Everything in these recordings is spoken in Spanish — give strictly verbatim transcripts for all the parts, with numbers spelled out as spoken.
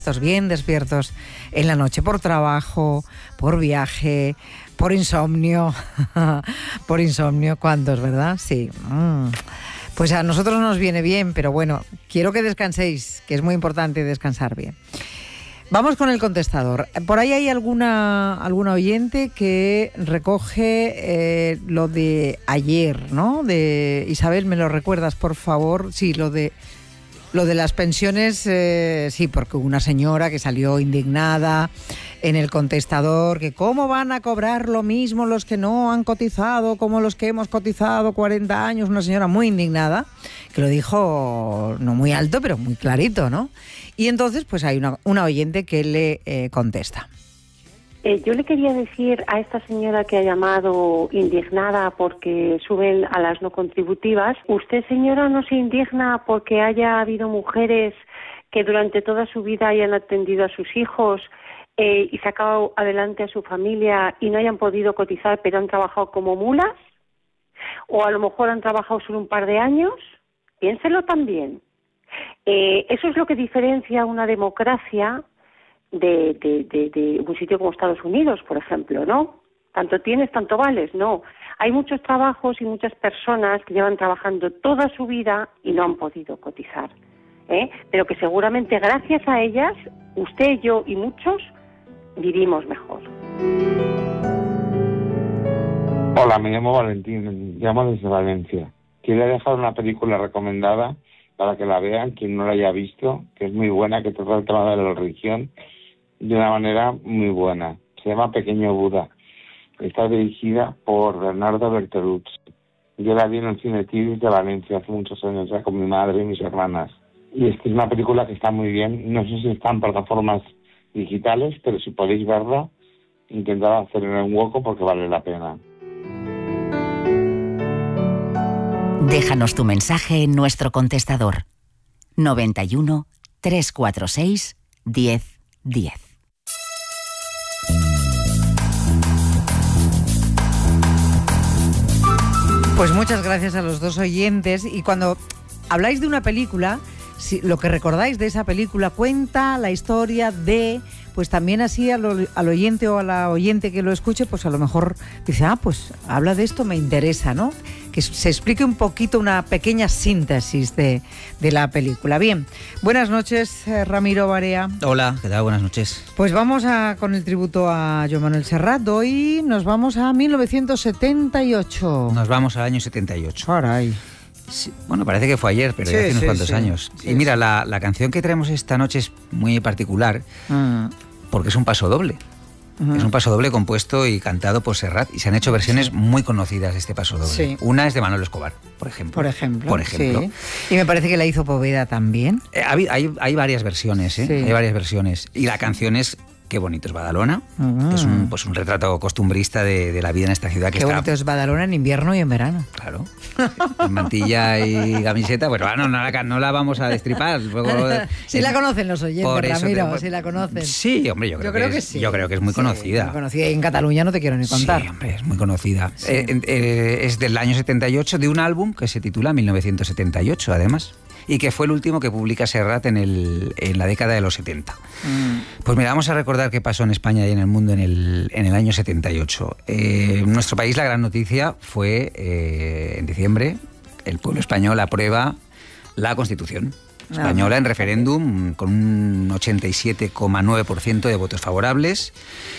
Estos bien despiertos en la noche por trabajo, por viaje, por insomnio, por insomnio, ¿cuántos, verdad? Sí. Mm. Pues a nosotros nos viene bien, pero bueno, quiero que descanséis, que es muy importante descansar bien. Vamos con el contestador. Por ahí hay alguna, alguna oyente que recoge eh, lo de ayer, ¿no? De Isabel, ¿me lo recuerdas, por favor? Sí, lo de... Lo de las pensiones, eh, sí, porque hubo una señora que salió indignada en el contestador, que cómo van a cobrar lo mismo los que no han cotizado como los que hemos cotizado cuarenta años, una señora muy indignada, que lo dijo no muy alto, pero muy clarito, ¿no? Y entonces pues hay una, una oyente que le eh, contesta. Eh, yo le quería decir a esta señora que ha llamado indignada porque suben a las no contributivas, usted, señora, no se indigna porque haya habido mujeres que durante toda su vida hayan atendido a sus hijos eh, y sacado adelante a su familia y no hayan podido cotizar pero han trabajado como mulas, o a lo mejor han trabajado solo un par de años. Piénselo también. Eh, eso es lo que diferencia una democracia De, de, de, de un sitio como Estados Unidos, por ejemplo, ¿no? Tanto tienes, tanto vales, no. Hay muchos trabajos y muchas personas que llevan trabajando toda su vida y no han podido cotizar, ¿eh? Pero que seguramente gracias a ellas, usted, yo y muchos, vivimos mejor. Hola, me llamo Valentín, llamo desde Valencia. Quiero dejar una película recomendada para que la vean, quien no la haya visto, que es muy buena, que trata el tema de la religión de una manera muy buena. Se llama Pequeño Buda. Está dirigida por Bernardo Bertolucci. Yo la vi en el Cine Tiris de Valencia hace muchos años, ya con mi madre y mis hermanas. Y es que es una película que está muy bien. No sé si está en plataformas digitales, pero si podéis verla, intentad hacerle un hueco porque vale la pena. Déjanos tu mensaje en nuestro contestador noventa y uno, trescientos cuarenta y seis, diez diez. Pues muchas gracias a los dos oyentes. Y cuando habláis de una película, si lo que recordáis de esa película cuenta la historia de, pues también así al, al oyente o a la oyente que lo escuche, pues a lo mejor dice, ah, pues habla de esto, me interesa, ¿no? Que se explique un poquito, una pequeña síntesis de, de la película. Bien, buenas noches, eh, Ramiro Barea. Hola, ¿qué tal? Buenas noches. Pues vamos a, con el tributo a Joan Manuel Serrat. Hoy nos vamos a mil novecientos setenta y ocho. Nos vamos al año setenta y ocho. Caray. Sí, bueno, parece que fue ayer, pero sí, ya hace unos sí, cuantos sí. años. Sí, y mira, sí. la, la canción que traemos esta noche es muy particular mm. porque es un paso doble. Uh-huh. Es un paso doble compuesto y cantado por Serrat, y se han hecho versiones sí. muy conocidas de este paso doble. Sí. Una es de Manolo Escobar, por ejemplo. Por ejemplo. Por ejemplo. Sí. Y me parece que la hizo Poveda también. Eh, hay, hay, hay varias versiones, ¿eh? Sí. Hay varias versiones. Y la canción es Qué bonito es Badalona. Uh-huh. Es un, pues un retrato costumbrista de, de la vida en esta ciudad. Que Qué está... bonito es Badalona en invierno y en verano. Claro. En mantilla y camiseta, pues bueno, no la, no la vamos a destripar. Luego, sí eh, la conocen los oyentes, Ramiro, te... sí la conocen. Sí, hombre, yo creo, yo creo que, que es, sí. Yo creo que es muy sí, conocida. Muy conocida. Y en Cataluña no te quiero ni contar. Sí, hombre, es muy conocida. Sí. Eh, eh, es del año setenta y ocho, de un álbum que se titula mil novecientos setenta y ocho, además. Y que fue el último que publica Serrat en, el, en la década de los setenta. Mm. Pues mira, vamos a recordar qué pasó en España y en el mundo en el, en el año setenta y ocho. Eh, en nuestro país la gran noticia fue, eh, en diciembre, el pueblo español aprueba la Constitución española en referéndum con un ochenta y siete coma nueve por ciento de votos favorables.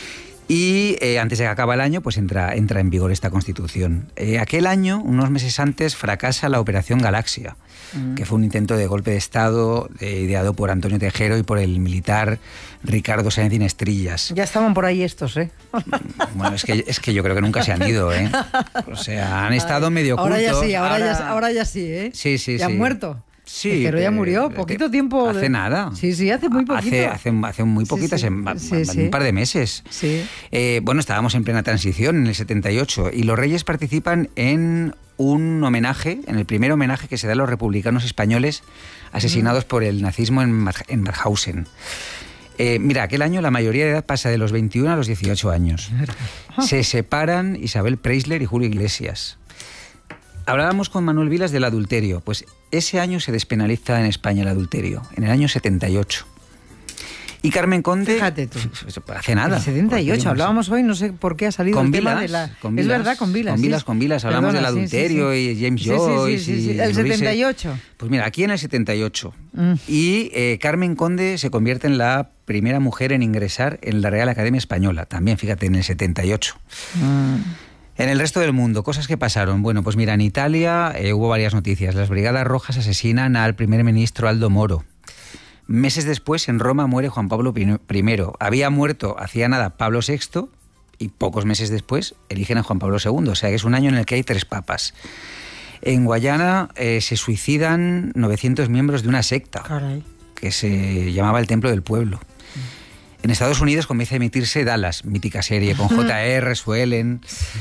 Y eh, antes de que acabe el año, pues entra, entra en vigor esta Constitución. Eh, aquel año, unos meses antes, fracasa la Operación Galaxia, mm. que fue un intento de golpe de Estado eh, ideado por Antonio Tejero y por el militar Ricardo Sáenz Inestrillas. Ya estaban por ahí estos, ¿eh? Bueno, es que, es que yo creo que nunca se han ido, ¿eh? O sea, han estado Ay, medio ocultos. Ahora ya sí, ahora, ahora... Ya, ahora ya sí, ¿eh? Sí, sí, ya sí. han muerto. Sí, pero ya murió, poquito tiempo. Hace de... nada. Sí, sí, hace muy poquito. Hace, hace, hace muy poquitas, sí, sí. Sí, un par de meses. Sí. Eh, bueno, estábamos en plena transición en el setenta y ocho y los Reyes participan en un homenaje, en el primer homenaje que se da a los republicanos españoles asesinados mm. por el nazismo en, en Mauthausen. Eh, mira, aquel año la mayoría de edad pasa de los veintiuno a los dieciocho años. Se separan Isabel Preisler y Julio Iglesias. Hablábamos con Manuel Vilas del adulterio. Pues ese año se despenaliza en España el adulterio, en el año setenta y ocho. Y Carmen Conde, fíjate tú, hace nada. El setenta y ocho, hablábamos hoy, no sé por qué ha salido con el Vilas, tema de la... con es Vilas, verdad, con Vilas. Con Vilas, sí. con Vilas, hablamos Perdona, del sí, adulterio sí, sí. y James Sí, Joyce. sí, sí, sí, sí. Y El Luis- setenta y ocho. Pues mira, aquí en el setenta y ocho. Mm. Y eh, Carmen Conde se convierte en la primera mujer en ingresar en la Real Academia Española, también, fíjate, en el setenta y ocho. Mm. En el resto del mundo, cosas que pasaron. Bueno, pues mira, en Italia eh, hubo varias noticias. Las Brigadas Rojas asesinan al primer ministro Aldo Moro. Meses después, en Roma muere Juan Pablo primero. Había muerto hacía nada Pablo sexto y pocos meses después eligen a Juan Pablo segundo. O sea que es un año en el que hay tres papas. En Guayana eh, se suicidan novecientos miembros de una secta. Caray. Que se llamaba el Templo del Pueblo. En Estados Unidos comienza a emitirse Dallas, mítica serie, con J R, Suelen.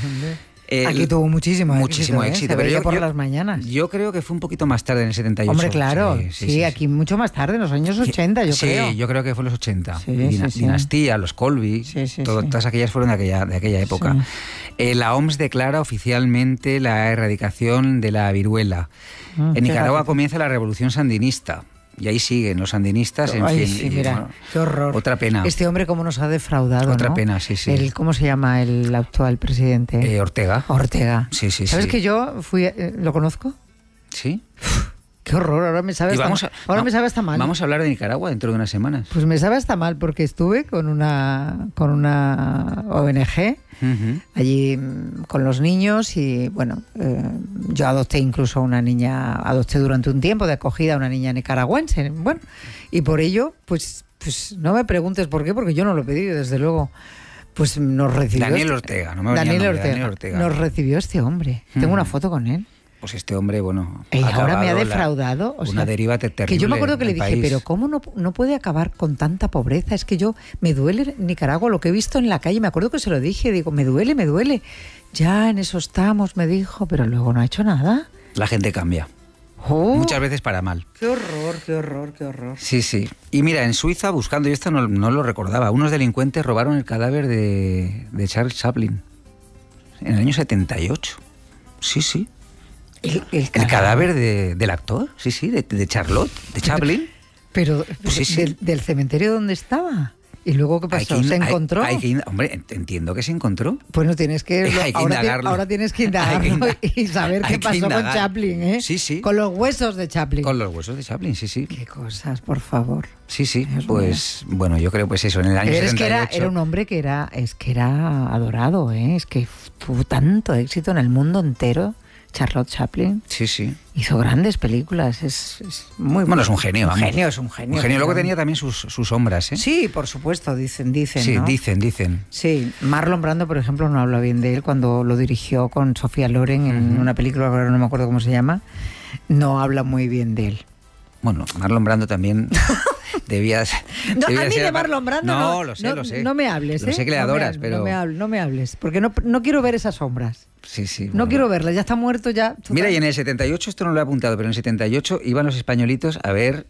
El, Aquí tuvo muchísimo, muchísimo éxito. éxito. ¿eh? Se Pero veía yo, por yo, las mañanas. Yo creo que fue un poquito más tarde, en el setenta y ocho. Hombre, claro. Sí, Sí, sí, sí, aquí sí. mucho más tarde, en los años ochenta, yo sí, creo. Sí, yo creo que fue en los ochenta. Sí, Dina, sí, sí. Dinastía, los Colby, Sí, sí, todo, sí. todas aquellas fueron de aquella, de aquella época. Sí. Eh, la O M S declara oficialmente la erradicación de la viruela. Mm, en Nicaragua fíjate. comienza la revolución sandinista. Y ahí siguen los sandinistas, en Ay, fin. sí, y, mira, bueno, qué horror. Otra pena. Este hombre cómo nos ha defraudado, Otra ¿no? pena, sí, sí. El, ¿Cómo se llama el actual presidente? Eh, Ortega. Ortega. Sí, sí, ¿Sabes sí. que yo fui, eh, lo conozco? Sí. Qué horror, ahora me sabe Y hasta vamos mal. a- Ahora no, me sabe hasta mal. Vamos a hablar de Nicaragua dentro de unas semanas. Pues me sabe hasta mal porque estuve con una con una O N G Ujú. allí mm, con los niños y bueno, eh, yo adopté incluso a una niña, adopté durante un tiempo de acogida a una niña nicaragüense, bueno, y por ello, pues, pues no me preguntes por qué, porque yo no lo pedí, desde luego. Pues nos recibió Daniel este- Ortega, no me venía el Daniel nombre, Ortega, Daniel Ortega. nos recibió este hombre. Tengo Mm. una foto con él. Pues este hombre, bueno. Y ha ahora me ha acabado la- defraudado. o una sea, deriva te- terrible. Que yo me acuerdo que le del dije, país. pero ¿cómo no, no puede acabar con tanta pobreza? Es que yo, me duele Nicaragua, lo que he visto en la calle. Me acuerdo que se lo dije, digo, me duele, me duele. Ya en eso estamos, me dijo, pero luego no ha hecho nada. La gente cambia. Oh, Muchas veces para mal. Qué horror, qué horror, qué horror. Sí, sí. Y mira, en Suiza, buscando, yo esto no, no lo recordaba, unos delincuentes robaron el cadáver de, de Charles Chaplin en el año setenta y ocho. Sí, sí. El, el El cadáver de- del actor, sí, sí, de, de Charlotte, de Chaplin. Pero, Pues sí, sí. Del, del cementerio donde estaba. ¿Y luego qué Hay pasó? que in- ¿Se hay- encontró? hay que in- hombre, ent- entiendo que se encontró. Pues no tienes que, Hay que ahora, ti- indagarlo. ahora tienes que Hay que indagarlo inda- y saber hay qué que pasó con indagar. Chaplin, ¿eh? Sí, sí. Con los huesos de Chaplin. Con los huesos de Chaplin, sí, sí. Qué cosas, por favor. Sí, sí. Dios Pues bueno, yo creo pues eso, en el año Pero es que setenta y era, ocho. era un hombre que era, es que era adorado, ¿eh? Es que tuvo tanto éxito en el mundo entero. Charlotte Chaplin Sí, sí. hizo grandes películas, es, es muy Bueno, es un genio, Un vamos. genio, es un genio. Un genio. Luego pero- tenía también sus, sus sombras, ¿eh? Sí, por supuesto, dicen, dicen, Sí, ¿no? dicen, dicen. Sí, Marlon Brando, por ejemplo, no habla bien de él cuando lo dirigió con Sofía Loren en Ujú. una película, ahora no me acuerdo cómo se llama, no habla muy bien de él. Bueno, Marlon Brando también debía, No, debía a mí ser de apar- Marlon Brando no, no, lo sé, no, lo sé. no me hables, Lo ¿eh? sé que le No me adoras, hables, pero... No me hables, no me hables, porque no, no quiero ver esas sombras. Sí, sí. No bueno. quiero verlas, ya está muerto ya. Mira, y en el setenta y ocho, esto no lo he apuntado, pero en el setenta y ocho iban los españolitos a ver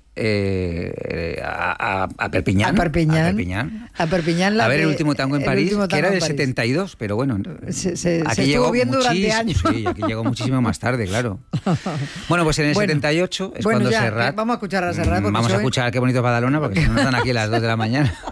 eh, a, a, a Perpiñán. A Perpiñán. A Perpiñán. A Perpiñán la A ver el de- último tango en el París, último que tango era en del París. setenta y dos, pero bueno, Se- se- aquí se llegó estuvo viendo durante muchísimo- años. Sí, aquí llegó muchísimo más tarde, claro. Bueno, pues en el Bueno. setenta y ocho es Bueno, cuando ya, Serrat... que vamos a escuchar a Serrat, Mm, porque Vamos a soy- escuchar Qué bonito Badalona, porque si no nos dan aquí a las dos de la mañana.